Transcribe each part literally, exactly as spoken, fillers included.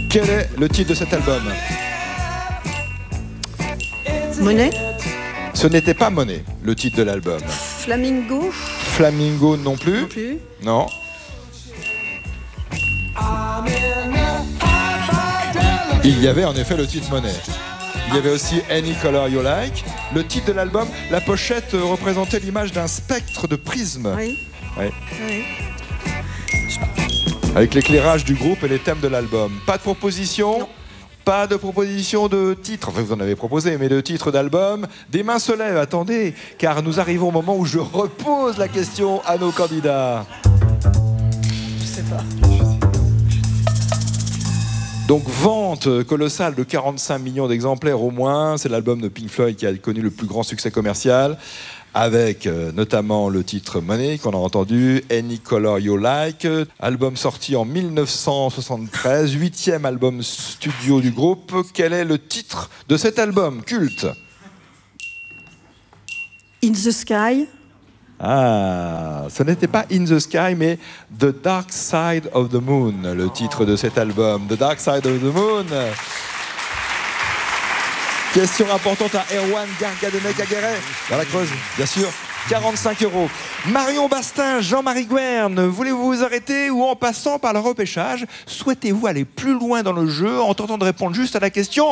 Quel est le titre de cet album? Money. Ce n'était pas Money, le titre de l'album. Flamingo. Flamingo non plus. Non plus. Non. Il y avait en effet le titre Money. Il y avait aussi Any Color You Like. Le titre de l'album, la pochette représentait l'image d'un spectre de prisme. Oui. Oui. Oui. Avec l'éclairage du groupe et les thèmes de l'album. Pas de proposition? Non. Pas de proposition de titre. Enfin, vous en avez proposé, mais de titre d'album. Des mains se lèvent, attendez, car nous arrivons au moment où je repose la question à nos candidats. Je sais pas. Donc, vente colossale de quarante-cinq millions d'exemplaires au moins. C'est l'album de Pink Floyd qui a connu le plus grand succès commercial, avec euh, notamment le titre Money qu'on a entendu, Any Color You Like, album sorti en mille neuf cent soixante-treize, huitième album studio du groupe. Quel est le titre de cet album culte? In the Sky. Ah, ce n'était pas In the Sky, mais The Dark Side of the Moon, le titre de cet album. The Dark Side of the Moon. Question importante à Erwan Gargadenec-Aguerret, dans la Creuse, bien sûr. quarante-cinq euros. Marion Bastin, Jean-Marie Guerne, voulez-vous vous arrêter ou en passant par le repêchage, souhaitez-vous aller plus loin dans le jeu en tentant de répondre juste à la question?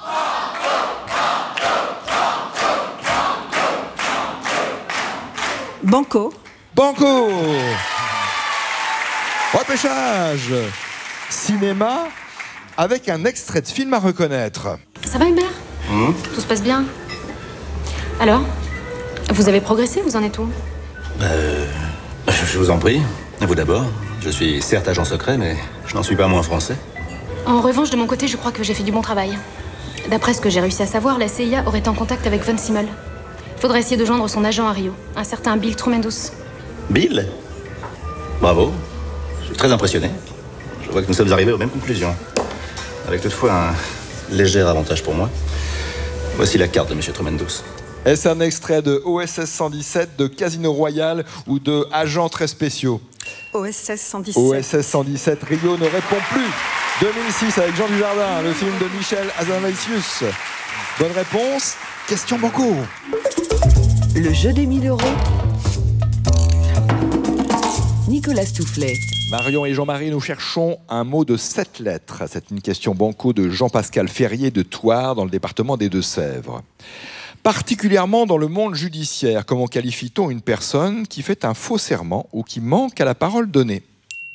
Banco. Banco. Repêchage. Cinéma avec un extrait de film à reconnaître. Ça va, Hubert? Mmh. Tout se passe bien? Alors? Vous avez progressé? Vous en êtes où? Euh... Je vous en prie. Vous d'abord. Je suis certes agent secret, mais je n'en suis pas moins français. En revanche, de mon côté, je crois que j'ai fait du bon travail. D'après ce que j'ai réussi à savoir, la C I A aurait été en contact avec Von Simmel. Il faudrait essayer de joindre son agent à Rio, un certain Bill Tremendous. Bill? Bravo. Je suis très impressionné. Je vois que nous sommes arrivés aux mêmes conclusions. Avec toutefois un léger avantage pour moi. Voici la carte de M. Tremendous. Est-ce un extrait de O S S cent dix-sept, de Casino Royale ou de Agents très spéciaux? O S S cent dix-sept. O S S cent dix-sept, Rio ne répond plus. deux mille six avec Jean Dujardin, le film de Michel Hazanavicius. Bonne réponse. Question banco. Le jeu des mille euros. Nicolas Stoufflet. Marion et Jean-Marie, nous cherchons un mot de sept lettres. C'est une question banco de Jean-Pascal Ferrier de Thouars, dans le département des Deux-Sèvres. Particulièrement dans le monde judiciaire, comment qualifie-t-on une personne qui fait un faux serment ou qui manque à la parole donnée?